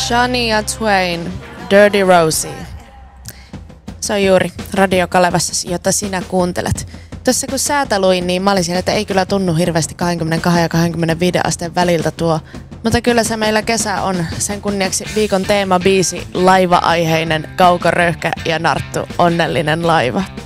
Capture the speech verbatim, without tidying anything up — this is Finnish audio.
Shania Twain, Dirty Rosie. Se on juuri Radio Kalevassa, jota sinä kuuntelet. Tuossa kun säätä luin, niin mä olisin, että ei kyllä tunnu hirveästi kaksikymmentäkaksi ja kaksikymmentäviisi asteen väliltä tuo. Mutta kyllä se meillä kesä on. Sen kunniaksi viikon teemabiisi laiva-aiheinen Kauko Röyhkä ja Narttu, Onnellinen laiva.